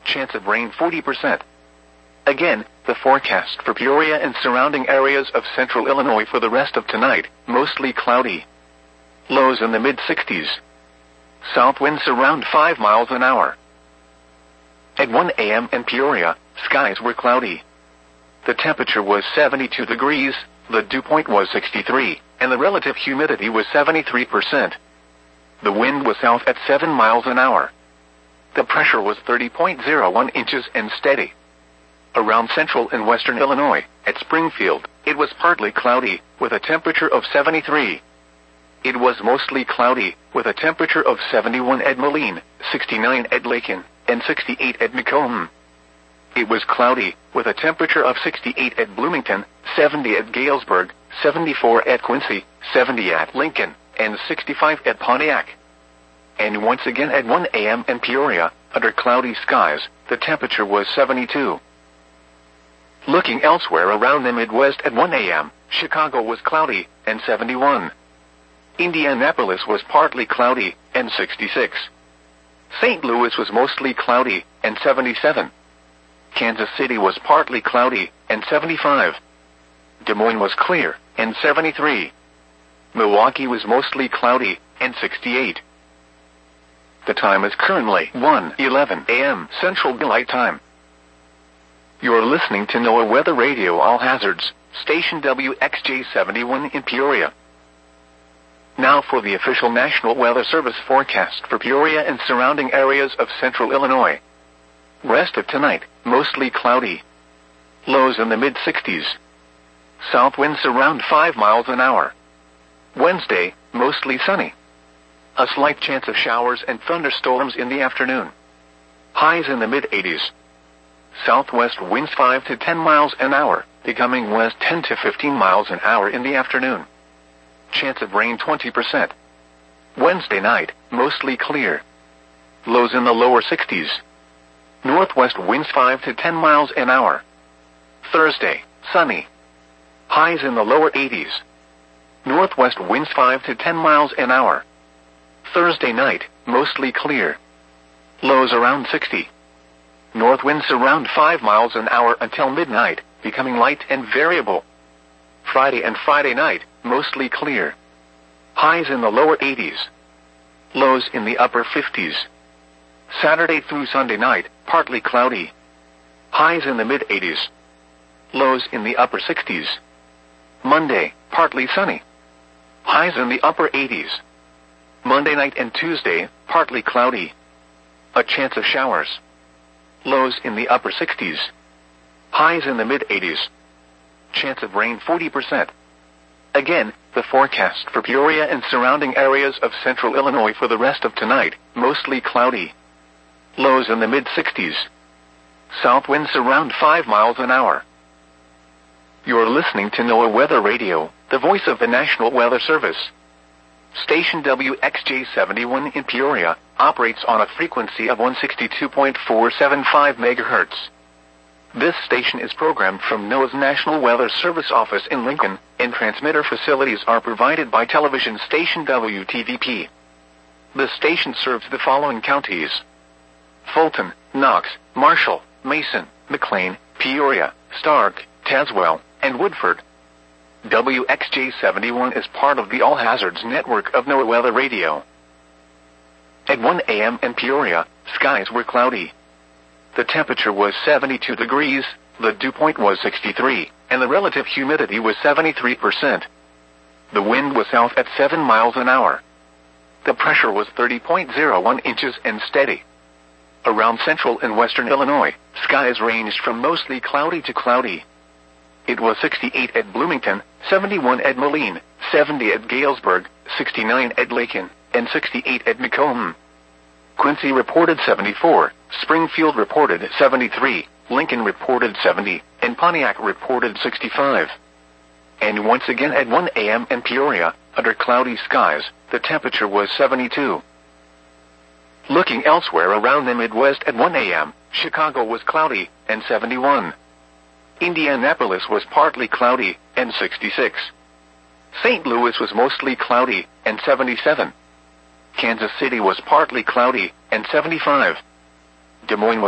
chance of rain 40%. Again, the forecast for Peoria and surrounding areas of central Illinois for the rest of tonight, mostly cloudy. Lows in the mid-60s. South winds around 5 miles an hour. At 1 a.m. in Peoria, skies were cloudy. The temperature was 72 degrees, the dew point was 63, and the relative humidity was 73%. The wind was south at 7 miles an hour. The pressure was 30.01 inches and steady. Around central and western Illinois, at Springfield, it was partly cloudy, with a temperature of 73. It was mostly cloudy, with a temperature of 71 at Moline, 69 at Lakin, and 68 at Macomb. It was cloudy, with a temperature of 68 at Bloomington, 70 at Galesburg, 74 at Quincy, 70 at Lincoln, and 65 at Pontiac. And once again at 1 a.m. in Peoria, under cloudy skies, the temperature was 72. Looking elsewhere around the Midwest at 1 a.m., Chicago was cloudy, and 71. Indianapolis was partly cloudy, and 66. St. Louis was mostly cloudy, and 77. Kansas City was partly cloudy, and 75. Des Moines was clear, and 73. Milwaukee was mostly cloudy, and 68. The time is currently 1:11 a.m. Central Daylight Time. You're listening to NOAA Weather Radio All Hazards, station WXJ71 in Peoria. Now for the official National Weather Service forecast for Peoria and surrounding areas of central Illinois. Rest of tonight, mostly cloudy. Lows in the mid-60s. South winds around 5 miles an hour. Wednesday, mostly sunny. A slight chance of showers and thunderstorms in the afternoon. Highs in the mid-80s. Southwest winds 5 to 10 miles an hour, becoming west 10 to 15 miles an hour in the afternoon. Chance of rain 20%. Wednesday night, mostly clear. Lows in the lower 60s. Northwest winds 5 to 10 miles an hour. Thursday, sunny. Highs in the lower 80s. Northwest winds 5 to 10 miles an hour. Thursday night, mostly clear. Lows around 60. North winds around 5 miles an hour until midnight, becoming light and variable. Friday and Friday night, mostly clear. Highs in the lower 80s. Lows in the upper 50s. Saturday through Sunday night, partly cloudy. Highs in the mid-80s. Lows in the upper 60s. Monday, partly sunny. Highs in the upper 80s. Monday night and Tuesday, partly cloudy. A chance of showers. Lows in the upper 60s. Highs in the mid-80s. Chance of rain 40%. Again, the forecast for Peoria and surrounding areas of central Illinois for the rest of tonight, mostly cloudy. Lows in the mid-60s. South winds around 5 miles an hour. You're listening to NOAA Weather Radio, the voice of the National Weather Service. Station WXJ71 in Peoria operates on a frequency of 162.475 MHz. This station is programmed from NOAA's National Weather Service office in Lincoln, and transmitter facilities are provided by television station WTVP. The station serves the following counties: Fulton, Knox, Marshall, Mason, McLean, Peoria, Stark, Tazewell, and Woodford. WXJ71 is part of the All Hazards network of NOAA Weather Radio. At 1 a.m. in Peoria, skies were cloudy. The temperature was 72 degrees, the dew point was 63, and the relative humidity was 73%. The wind was south at 7 miles an hour. The pressure was 30.01 inches and steady. Around central and western Illinois, skies ranged from mostly cloudy to cloudy. It was 68 at Bloomington, 71 at Moline, 70 at Galesburg, 69 at Lakin, and 68 at Macomb. Quincy reported 74, Springfield reported 73, Lincoln reported 70, and Pontiac reported 65. And once again at 1 a.m. in Peoria, under cloudy skies, the temperature was 72. Looking elsewhere around the Midwest at 1 a.m., Chicago was cloudy, and 71. Indianapolis was partly cloudy, and 66. St. Louis was mostly cloudy, and 77. Kansas City was partly cloudy, and 75. Des Moines was